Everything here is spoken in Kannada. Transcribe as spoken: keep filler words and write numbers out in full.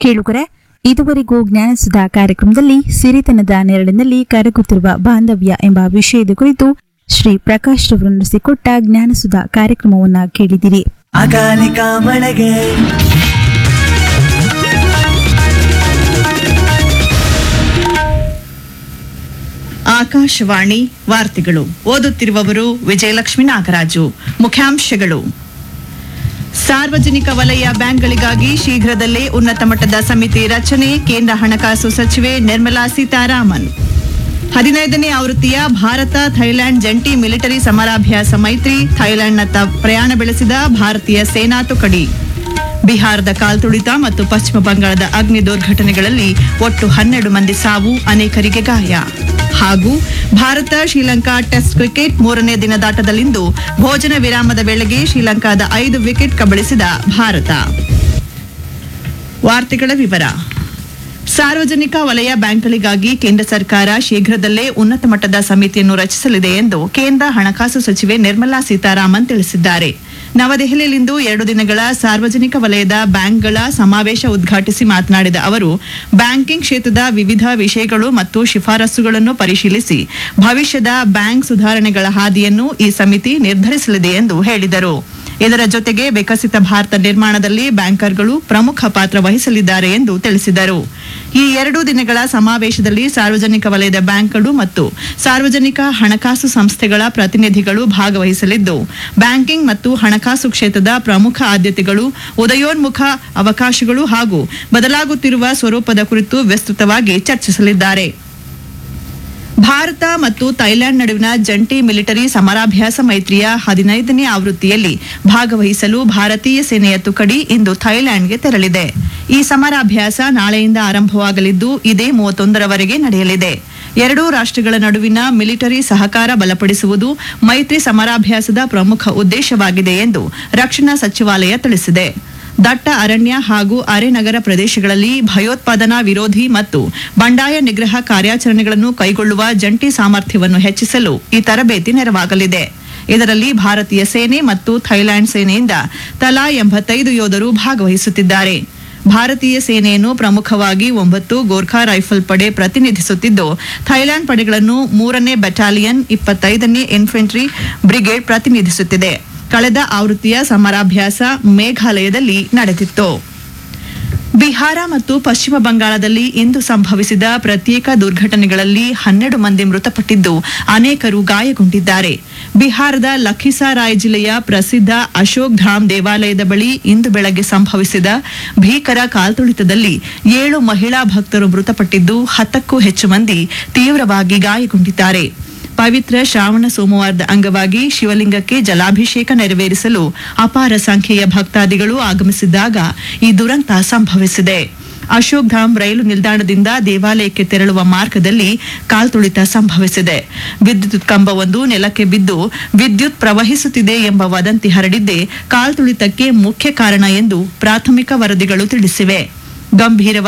ಕೇಳುಗರೆ, ಇದುವರೆಗೂ ಜ್ಞಾನಸುಧಾ ಕಾರ್ಯಕ್ರಮದಲ್ಲಿ ಸಿರಿತನದ ನೆರಳಿನಲ್ಲಿ ಕರಗುತ್ತಿರುವ ಬಾಂಧವ್ಯ ಎಂಬ ವಿಷಯದ ಕುರಿತು ಶ್ರೀ ಪ್ರಕಾಶ್ ರವರು ನಡೆಸಿಕೊಟ್ಟ ಜ್ಞಾನಸುಧಾ ಕಾರ್ಯಕ್ರಮವನ್ನ ಕೇಳಿದಿರಿ. ಅಕಾಲಿಕ ಮಳೆಗೆ ಆಕಾಶವಾಣಿ ವಾರ್ತೆಗಳು ಓದುತ್ತಿರುವವರು ವಿಜಯಲಕ್ಷ್ಮಿ ನಾಗರಾಜು. ಮುಖ್ಯಾಂಶಗಳು: ಸಾರ್ವಜನಿಕ ವಲಯ ಬ್ಯಾಂಕ್ಗಳಿಗಾಗಿ ಶೀಘ್ರದಲ್ಲೇ ಉನ್ನತ ಮಟ್ಟದ ಸಮಿತಿ ರಚನೆ, ಕೇಂದ್ರ ಹಣಕಾಸು ಸಚಿವೆ ನಿರ್ಮಲಾ ಸೀತಾರಾಮನ್. ಹದಿನೈದನೇ ಆವೃತ್ತಿಯ ಭಾರತ ಥೈಲ್ಯಾಂಡ್ ಜಂಟಿ ಮಿಲಿಟರಿ ಸಮರಾಭ್ಯಾಸ ಮೈತ್ರಿ, ಥೈಲ್ಯಾಂಡ್ನತ್ತ ಪ್ರಯಾಣ ಬೆಳೆಸಿದ ಭಾರತೀಯ ಸೇನಾ ತುಕಡಿ. ಬಿಹಾರದ ಕಾಲ್ತುಳಿತ ಮತ್ತು ಪಶ್ಚಿಮ ಬಂಗಾಳದ ಅಗ್ನಿ ದುರ್ಘಟನೆಗಳಲ್ಲಿ ಒಟ್ಟು ಹನ್ನೆರಡು ಮಂದಿ ಸಾವು, ಅನೇಕರಿಗೆ ಗಾಯ. ಹಾಗೂ ಭಾರತ ಶ್ರೀಲಂಕಾ ಟೆಸ್ಟ್ ಕ್ರಿಕೆಟ್ ಮೂರನೇ ದಿನದಾಟದಲ್ಲಿಂದು ಭೋಜನ ವಿರಾಮದ ವೇಳೆಗೆ ಶ್ರೀಲಂಕಾದ ಐದು ವಿಕೆಟ್ ಕಬಳಿಸಿದ ಭಾರತ. ವಾರ್ತೆಗಳ ವಿವರ. ಸಾರ್ವಜನಿಕ ವಲಯ ಬ್ಯಾಂಕ್ಗಳಿಗಾಗಿ ಕೇಂದ್ರ ಸರ್ಕಾರ ಶೀಘ್ರದಲ್ಲೇ ಉನ್ನತ ಮಟ್ಟದ ಸಮಿತಿಯನ್ನು ರಚಿಸಲಿದೆ ಎಂದು ಕೇಂದ್ರ ಹಣಕಾಸು ಸಚಿವೆ ನಿರ್ಮಲಾ ಸೀತಾರಾಮನ್ ತಿಳಿಸಿದ್ದಾರೆ. ನವದೆಹಲಿಯಲ್ಲಿಂದು ಎರಡು ದಿನಗಳ ಸಾರ್ವಜನಿಕ ವಲಯದ ಬ್ಯಾಂಕ್ಗಳ ಸಮಾವೇಶ ಉದ್ಘಾಟಿಸಿ ಮಾತನಾಡಿದ ಅವರು, ಬ್ಯಾಂಕಿಂಗ್ ಕ್ಷೇತ್ರದ ವಿವಿಧ ವಿಷಯಗಳು ಮತ್ತು ಶಿಫಾರಸುಗಳನ್ನು ಪರಿಶೀಲಿಸಿ ಭವಿಷ್ಯದ ಬ್ಯಾಂಕ್ ಸುಧಾರಣೆಗಳ ಹಾದಿಯನ್ನು ಈ ಸಮಿತಿ ನಿರ್ಧರಿಸಲಿದೆ ಎಂದು ಹೇಳಿದರು. ಇದರ ಜೊತೆಗೆ ವಿಕಸಿತ ಭಾರತ ನಿರ್ಮಾಣದಲ್ಲಿ ಬ್ಯಾಂಕರ್ಗಳು ಪ್ರಮುಖ ಪಾತ್ರ ವಹಿಸಲಿದ್ದಾರೆ ಎಂದು ತಿಳಿಸಿದರು. ಈ ಎರಡು ದಿನಗಳ ಸಮಾವೇಶದಲ್ಲಿ ಸಾರ್ವಜನಿಕ ವಲಯದ ಬ್ಯಾಂಕ್ಗಳು ಮತ್ತು ಸಾರ್ವಜನಿಕ ಹಣಕಾಸು ಸಂಸ್ಥೆಗಳ ಪ್ರತಿನಿಧಿಗಳು ಭಾಗವಹಿಸಲಿದ್ದು, ಬ್ಯಾಂಕಿಂಗ್ ಮತ್ತು ಹಣಕಾಸು ಕ್ಷೇತ್ರದ ಪ್ರಮುಖ ಆದ್ಯತೆಗಳು, ಉದಯೋನ್ಮುಖ ಅವಕಾಶಗಳು ಹಾಗೂ ಬದಲಾಗುತ್ತಿರುವ ಸ್ವರೂಪದ ಕುರಿತು ವಿಸ್ತೃತವಾಗಿ ಚರ್ಚಿಸಲಿದ್ದಾರೆ. ಭಾರತ ಮತ್ತು ಥೈಲ್ಯಾಂಡ್ ನಡುವಿನ ಜಂಟಿ ಮಿಲಿಟರಿ ಸಮರಾಭ್ಯಾಸ ಮೈತ್ರಿಯ ಹದಿನೈದನೇ ಆವೃತ್ತಿಯಲ್ಲಿ ಭಾಗವಹಿಸಲು ಭಾರತೀಯ ಸೇನೆಯ ತುಕಡಿ ಇಂದು ಥೈಲ್ಯಾಂಡ್ಗೆ ತೆರಳಿದೆ. ಈ ಸಮರಾಭ್ಯಾಸ ನಾಳೆಯಿಂದ ಆರಂಭವಾಗಲಿದ್ದು ಇದೇ ಮೂವತ್ತೊಂದರವರೆಗೆ ನಡೆಯಲಿದೆ. ಎರಡೂ ರಾಷ್ಟ್ರಗಳ ನಡುವಿನ ಮಿಲಿಟರಿ ಸಹಕಾರ ಬಲಪಡಿಸುವುದು ಮೈತ್ರಿ ಸಮರಾಭ್ಯಾಸದ ಪ್ರಮುಖ ಉದ್ದೇಶವಾಗಿದೆ ಎಂದು ರಕ್ಷಣಾ ಸಚಿವಾಲಯ ತಿಳಿಸಿದೆ. ದಟ್ಟ ಅರಣ್ಯ ಹಾಗೂ ಅರೆನಗರ ಪ್ರದೇಶಗಳಲ್ಲಿ ಭಯೋತ್ಪಾದನಾ ವಿರೋಧಿ ಮತ್ತು ಬಂಡಾಯ ನಿಗ್ರಹ ಕಾರ್ಯಾಚರಣೆಗಳನ್ನು ಕೈಗೊಳ್ಳುವ ಜಂಟಿ ಸಾಮರ್ಥ್ಯವನ್ನು ಹೆಚ್ಚಿಸಲು ಈ ತರಬೇತಿ ನೆರವಾಗಲಿದೆ. ಇದರಲ್ಲಿ ಭಾರತೀಯ ಸೇನೆ ಮತ್ತು ಥೈಲ್ಯಾಂಡ್ ಸೇನೆಯಿಂದ ತಲಾ ಎಂಬತ್ತೈದು ಯೋಧರು ಭಾಗವಹಿಸುತ್ತಿದ್ದಾರೆ. ಭಾರತೀಯ ಸೇನೆಯನ್ನು ಪ್ರಮುಖವಾಗಿ ಒಂಬತ್ತು ಗೋರ್ಖಾ ರೈಫಲ್ ಪಡೆ ಪ್ರತಿನಿಧಿಸುತ್ತಿದ್ದು, ಥೈಲ್ಯಾಂಡ್ ಪಡೆಗಳನ್ನು ಮೂರನೇ ಬೆಟಾಲಿಯನ್ ಇಪ್ಪತ್ತೈದನೇ ಇನ್ಫೆಂಟ್ರಿ ಬ್ರಿಗೇಡ್ ಪ್ರತಿನಿಧಿಸುತ್ತಿದೆ. ಕಳೆದ ಆವೃತ್ತಿಯ ಸಮರಾಭ್ಯಾಸ ಮೇಘಾಲಯದಲ್ಲಿ ನಡೆದಿತ್ತು. ಬಿಹಾರ ಮತ್ತು ಪಶ್ಚಿಮ ಬಂಗಾಳದಲ್ಲಿ ಇಂದು ಸಂಭವಿಸಿದ ಪ್ರತ್ಯೇಕ ದುರ್ಘಟನೆಗಳಲ್ಲಿ ಹನ್ನೆರಡು ಮಂದಿ ಮೃತಪಟ್ಟಿದ್ದು, ಅನೇಕರು ಗಾಯಗೊಂಡಿದ್ದಾರೆ. ಬಿಹಾರದ ಲಖೀಸರಾಯ್ ಜಿಲ್ಲೆಯ ಪ್ರಸಿದ್ಧ ಅಶೋಕ್ ಧಾಮ್ ದೇವಾಲಯದ ಬಳಿ ಇಂದು ಬೆಳಗ್ಗೆ ಸಂಭವಿಸಿದ ಭೀಕರ ಕಾಲ್ತುಳಿತದಲ್ಲಿ ಏಳು ಮಹಿಳಾ ಭಕ್ತರು ಮೃತಪಟ್ಟಿದ್ದು, ಹತ್ತಕ್ಕೂ ಹೆಚ್ಚು ಮಂದಿ ತೀವ್ರವಾಗಿ ಗಾಯಗೊಂಡಿದ್ದಾರೆ. ಪವಿತ್ರ ಶ್ರಾವಣ ಸೋಮವಾರದ ಅಂಗವಾಗಿ ಶಿವಲಿಂಗಕ್ಕೆ ಜಲಾಭಿಷೇಕ ನೆರವೇರಿಸಲು ಅಪಾರ ಸಂಖ್ಯೆಯ ಭಕ್ತಾದಿಗಳು ಆಗಮಿಸಿದ್ದಾಗ ಈ ದುರಂತ ಸಂಭವಿಸಿದೆ. ಅಶೋಕ್ ಧಾಮ್ ರೈಲು ನಿಲ್ದಾಣದಿಂದ ದೇವಾಲಯಕ್ಕೆ ತೆರಳುವ ಮಾರ್ಗದಲ್ಲಿ ಕಾಲ್ತುಳಿತ ಸಂಭವಿಸಿದೆ. ವಿದ್ಯುತ್ ಕಂಬವೊಂದು ನೆಲಕ್ಕೆ ಬಿದ್ದು ವಿದ್ಯುತ್ ಪ್ರವಹಿಸುತ್ತಿದೆ ಎಂಬ ವದಂತಿ ಹರಡಿದ್ದೇ ಕಾಲ್ತುಳಿತಕ್ಕೆ ಮುಖ್ಯ ಕಾರಣ ಎಂದು ಪ್ರಾಥಮಿಕ ವರದಿಗಳು ತಿಳಿಸಿವೆ. ಗಂಭೀರ